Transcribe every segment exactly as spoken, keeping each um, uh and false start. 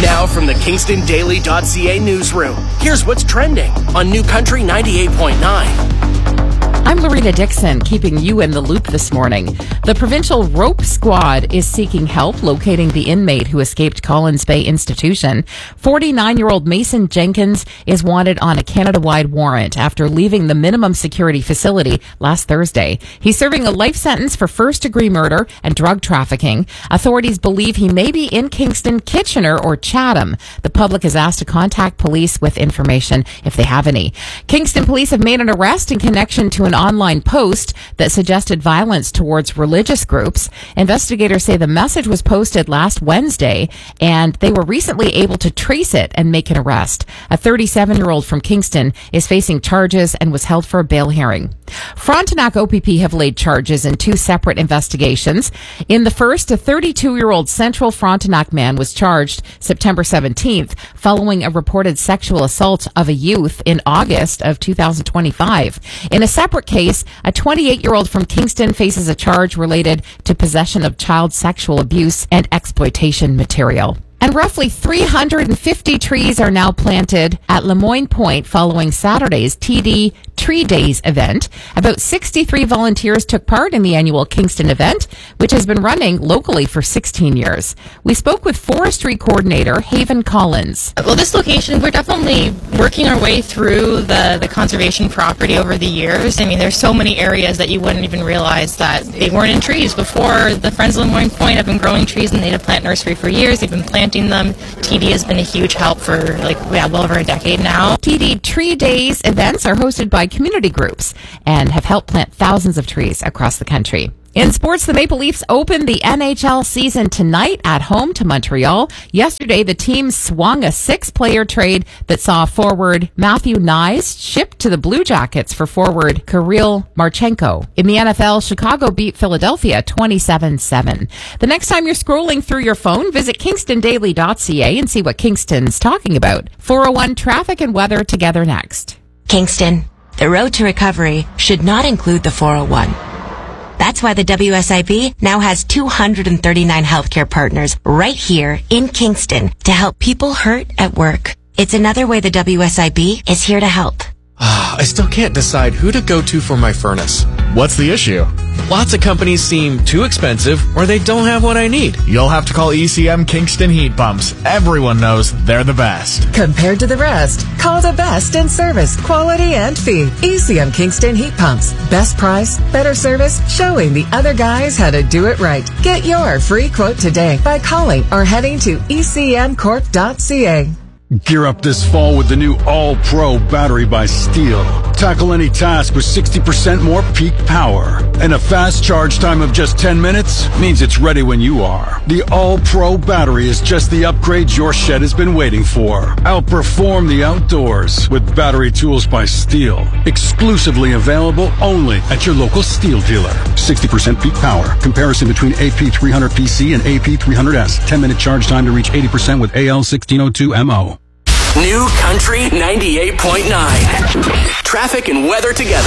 Now from the Kingston Daily dot C A newsroom, here's what's trending on New Country ninety-eight point nine. I'm Lorena Dixon, keeping you in the loop this morning. The Provincial Rope Squad is seeking help locating the inmate who escaped Collins Bay Institution. forty-nine-year-old Mason Jenkins is wanted on a Canada-wide warrant after leaving the minimum security facility last Thursday. He's serving a life sentence for first-degree murder and drug trafficking. Authorities believe he may be in Kingston, Kitchener, or Chatham. The public is asked to contact police with information if they have any. Kingston police have made an arrest in connection to an online post that suggested violence towards religious groups. Investigators say the message was posted last Wednesday, and they were recently able to trace it and make an arrest. A thirty-seven-year-old from Kingston is facing charges and was held for a bail hearing. Frontenac O P P have laid charges in two separate investigations. In the first, a thirty-two-year-old Central Frontenac man was charged September seventeenth following a reported sexual assault of a youth in August of two thousand twenty-five. In a separate case, a twenty-eight-year-old from Kingston faces a charge related to possession of child sexual abuse and exploitation material. And roughly three hundred fifty trees are now planted at Lemoyne Point following Saturday's T D Tree Days event. About sixty-three volunteers took part in the annual Kingston event, which has been running locally for sixteen years. We spoke with forestry coordinator Haven Collins. Well, this location, we're definitely working our way through the, the conservation property over the years. I mean, there's so many areas that you wouldn't even realize that they weren't in trees. Before, the Friends of Lemoyne Point have been growing trees in the Native Plant Nursery for years. They've been planting them. T D has been a huge help for like yeah, well over a decade now. T D Tree Days events are hosted by community groups and have helped plant thousands of trees across the country. In sports, the Maple Leafs open the N H L season tonight at home to Montreal. Yesterday, the team swung a six-player trade that saw forward Matthew Knies shipped to the Blue Jackets for forward Kirill Marchenko. In the N F L, Chicago beat Philadelphia twenty-seven seven. The next time you're scrolling through your phone, visit Kingston Daily dot C A and see what Kingston's talking about. four oh one traffic and weather together next. Kingston, the road to recovery should not include the four oh one. That's why the W S I B now has two hundred thirty-nine healthcare partners right here in Kingston to help people hurt at work. It's another way the W S I B is here to help. I still can't decide who to go to for my furnace. What's the issue? Lots of companies seem too expensive or they don't have what I need. You'll have to call E C M Kingston Heat Pumps. Everyone knows they're the best. Compared to the rest, call the best in service, quality, and fee. E C M Kingston Heat Pumps. Best price, better service, showing the other guys how to do it right. Get your free quote today by calling or heading to E C M corp dot C A. Gear up this fall with the new All-Pro battery by Steel. Tackle any task with sixty percent more peak power. And a fast charge time of just ten minutes means it's ready when you are. The All-Pro battery is just the upgrade your shed has been waiting for. Outperform the outdoors with battery tools by Steel. Exclusively available only at your local Steel dealer. sixty percent peak power. Comparison between A P three hundred P C and A P three hundred S. ten minute charge time to reach eighty percent with A L sixteen oh two M O. New Country ninety-eight point nine. Traffic and weather together.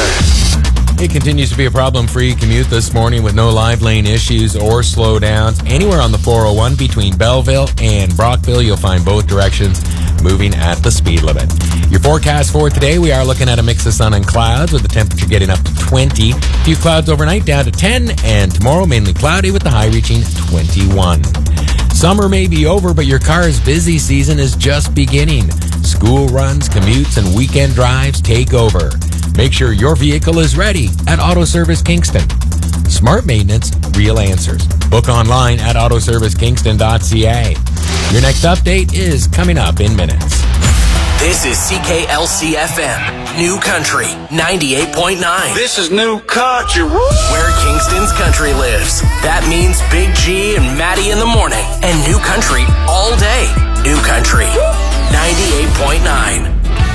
It continues to be a problem-free commute this morning with no live lane issues or slowdowns. Anywhere on the four oh one between Belleville and Brockville, you'll find both directions moving at the speed limit. Your forecast for today, we are looking at a mix of sun and clouds with the temperature getting up to twenty. A few clouds overnight down to ten, and tomorrow mainly cloudy with the high reaching twenty-one. Summer may be over, but your car's busy season is just beginning. School runs, commutes, and weekend drives take over. Make sure your vehicle is ready at Auto Service Kingston. Smart maintenance, real answers. Book online at auto service kingston dot C A. Your next update is coming up in minutes. This is C K L C F M, New Country ninety-eight point nine. This is New Country. Where Kingston's country lives. That means Big G and Maddie in the morning and New Country all day. New Country ninety-eight point nine.